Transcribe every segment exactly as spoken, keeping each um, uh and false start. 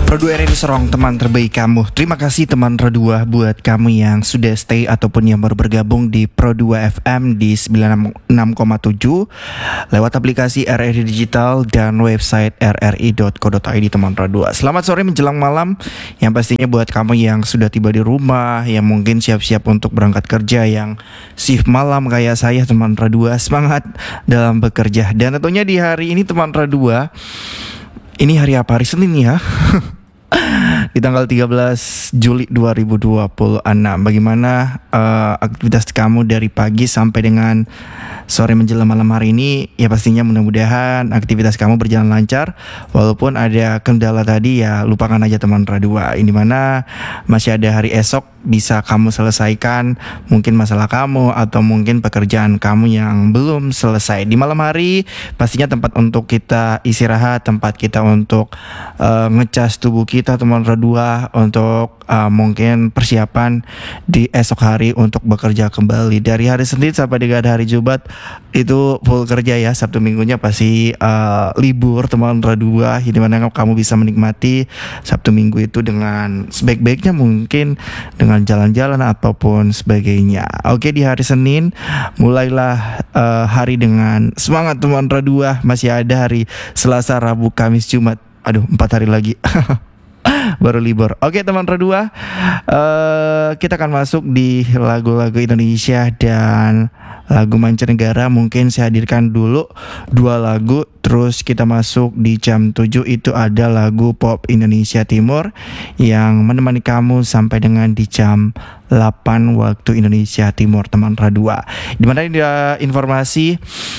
Pro dua R R I Sorong, teman terbaik kamu. Terima kasih teman Pro dua buat kamu yang sudah stay ataupun yang baru bergabung di Pro dua F M di sembilan puluh enam koma tujuh lewat aplikasi R R I Digital dan website r r i dot co dot i d teman Pro dua. Selamat sore menjelang malam yang pastinya buat kamu yang sudah tiba di rumah, yang mungkin siap-siap untuk berangkat kerja, yang shift malam kayak saya teman Pro dua. Semangat dalam bekerja. Dan tentunya di hari ini teman Pro dua, ini hari apa? Hari Senin ya. Di tanggal tiga belas Juli dua ribu dua puluh enam. Bagaimana uh, aktivitas kamu dari pagi sampai dengan sore menjelang malam hari ini? Ya pastinya mudah-mudahan aktivitas kamu berjalan lancar. Walaupun ada kendala tadi, ya lupakan aja teman Radua. Ini mana masih ada hari esok, bisa kamu selesaikan mungkin masalah kamu atau mungkin pekerjaan kamu yang belum selesai. Di malam hari pastinya tempat untuk kita istirahat, tempat kita untuk uh, ngecas tubuh kita teman Radua, untuk uh, mungkin persiapan di esok hari untuk bekerja kembali. Dari hari Senin sampai dengan hari Jumat itu full kerja ya. Sabtu minggunya pasti uh, libur teman Radua, di mana kamu bisa menikmati Sabtu minggu itu dengan sebaik-baiknya mungkin, dengan jalan-jalan ataupun sebagainya. Oke, di hari Senin mulailah uh, hari dengan semangat teman Radua. Masih ada hari Selasa, Rabu, Kamis, Jumat. Aduh, empat hari lagi. Baru libur. Oke teman Radua, uh, kita akan masuk di lagu-lagu Indonesia dan lagu mancanegara. Mungkin saya hadirkan dulu dua lagu, terus kita masuk di jam tujuh. Itu ada lagu pop Indonesia Timur yang menemani kamu sampai dengan di jam delapan waktu Indonesia Timur teman Radua. Dimana ada informasi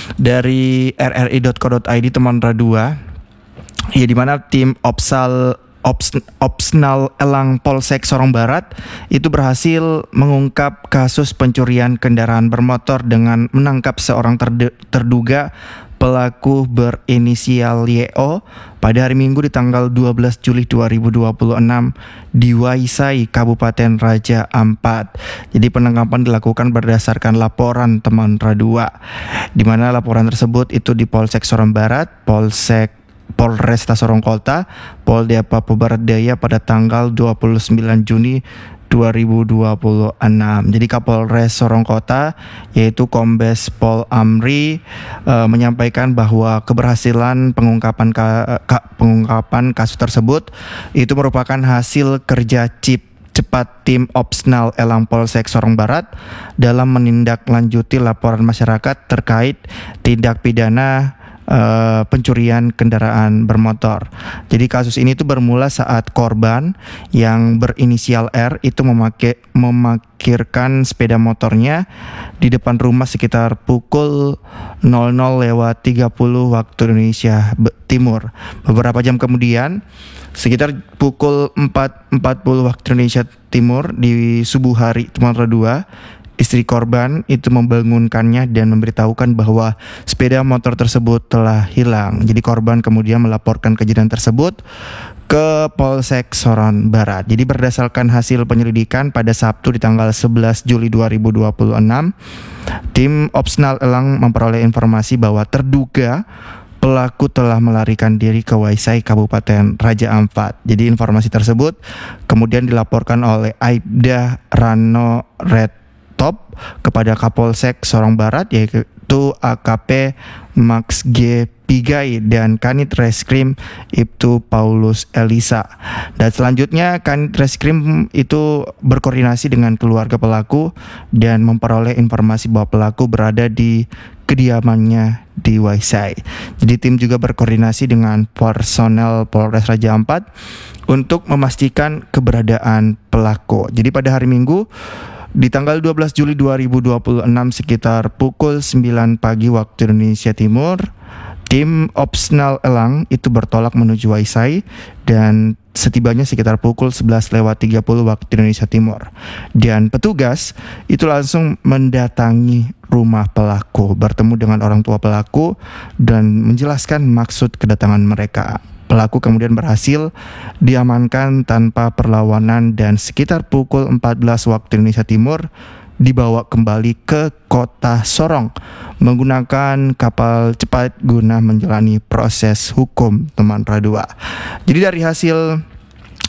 dari r r i dot co dot i d teman Radua, ya, dimana tim Opsal Ops, Opsnal Elang Polsek Sorong Barat itu berhasil mengungkap kasus pencurian kendaraan bermotor dengan menangkap seorang terde- terduga pelaku berinisial Y O pada hari Minggu di tanggal dua belas Juli dua ribu dua puluh enam di Waisai, Kabupaten Raja Ampat. Jadi penangkapan dilakukan berdasarkan laporan teman Radua, di mana laporan tersebut itu di Polsek Sorong Barat, Polsek Polresta Sorong Kota, Polda Papua Barat Daya pada tanggal dua puluh sembilan Juni dua ribu dua puluh enam. Jadi Kapolres Sorong Kota yaitu Kombes Pol Amri e, menyampaikan bahwa keberhasilan pengungkapan ka, ka, pengungkapan kasus tersebut itu merupakan hasil kerja chip cepat tim Opsnal Elang Polsek Sorong Barat dalam menindaklanjuti laporan masyarakat terkait tindak pidana Uh, pencurian kendaraan bermotor. Jadi kasus ini tuh bermula saat korban yang berinisial R itu memakai memarkirkan sepeda motornya di depan rumah sekitar pukul nol nol lewat tiga puluh waktu Indonesia Timur. Beberapa jam kemudian, sekitar pukul empat empat puluh waktu Indonesia Timur di subuh hari teman Radua, istri korban itu membangunkannya dan memberitahukan bahwa sepeda motor tersebut telah hilang. Jadi korban kemudian melaporkan kejadian tersebut ke Polsek Sorong Barat. Jadi berdasarkan hasil penyelidikan pada Sabtu di tanggal sebelas Juli dua ribu dua puluh enam, tim Opsnal Elang memperoleh informasi bahwa terduga pelaku telah melarikan diri ke Waisai, Kabupaten Raja Ampat. Jadi informasi tersebut kemudian dilaporkan oleh Aibda Rano Red Top kepada Kapolsek Sorong Barat, yaitu A K P Max G Pigai dan Kanit Reskrim Ibtu Paulus Elisa. Dan selanjutnya Kanit Reskrim itu berkoordinasi dengan keluarga pelaku dan memperoleh informasi bahwa pelaku berada di kediamannya di Waisai. Jadi tim juga berkoordinasi dengan personel Polres Raja Ampat untuk memastikan keberadaan pelaku. Jadi pada hari Minggu di tanggal dua belas Juli dua ribu dua puluh enam sekitar pukul sembilan pagi waktu Indonesia Timur, tim Opsnal Elang itu bertolak menuju Waisai dan setibanya sekitar pukul sebelas lewat tiga puluh waktu Indonesia Timur. Dan petugas itu langsung mendatangi rumah pelaku, bertemu dengan orang tua pelaku dan menjelaskan maksud kedatangan mereka. Pelaku kemudian berhasil diamankan tanpa perlawanan dan sekitar pukul empat belas waktu Indonesia Timur dibawa kembali ke kota Sorong menggunakan kapal cepat guna menjalani proses hukum teman Radua. Jadi dari hasil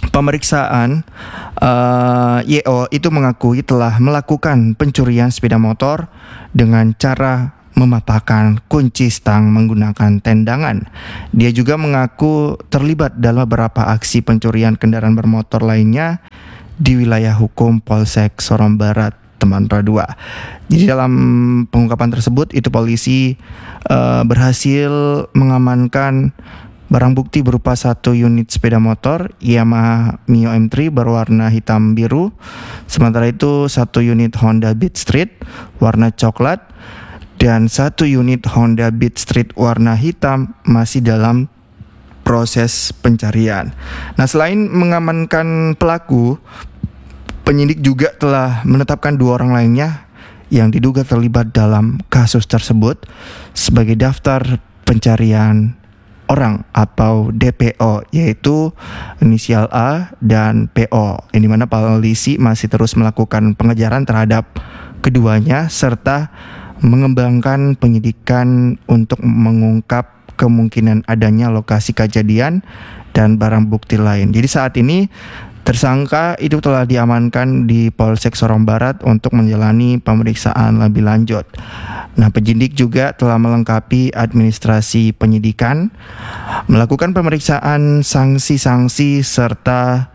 pemeriksaan, uh, Y O itu mengakui telah melakukan pencurian sepeda motor dengan cara mematahkan kunci stang menggunakan tendangan. Dia juga mengaku terlibat dalam beberapa aksi pencurian kendaraan bermotor lainnya di wilayah hukum Polsek Sorong Barat, Tamanrah dua. Jadi dalam pengungkapan tersebut itu polisi uh, berhasil mengamankan barang bukti berupa satu unit sepeda motor Yamaha Mio M tiga berwarna hitam biru. Sementara itu satu unit Honda Beat Street warna coklat dan satu unit Honda Beat Street warna hitam masih dalam proses pencarian. Nah, selain mengamankan pelaku, penyidik juga telah menetapkan dua orang lainnya yang diduga terlibat dalam kasus tersebut sebagai daftar pencarian orang atau D P O, yaitu inisial A dan P O, yang dimana polisi masih terus melakukan pengejaran terhadap keduanya serta mengembangkan penyidikan untuk mengungkap kemungkinan adanya lokasi kejadian dan barang bukti lain. Jadi saat ini tersangka itu telah diamankan di Polsek Sorong Barat untuk menjalani pemeriksaan lebih lanjut. Nah, penyidik juga telah melengkapi administrasi penyidikan, melakukan pemeriksaan sanksi-sanksi serta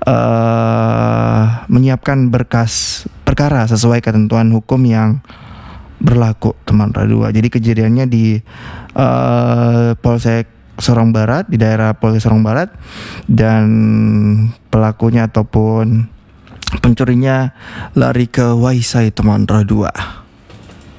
uh, menyiapkan berkas perkara sesuai ketentuan hukum yang berlaku, Tamanrah dua. Jadi kejadiannya di uh, Polsek Sorong Barat, di daerah Polsek Sorong Barat, dan pelakunya ataupun pencurinya lari ke Waisai, Tamanrah dua.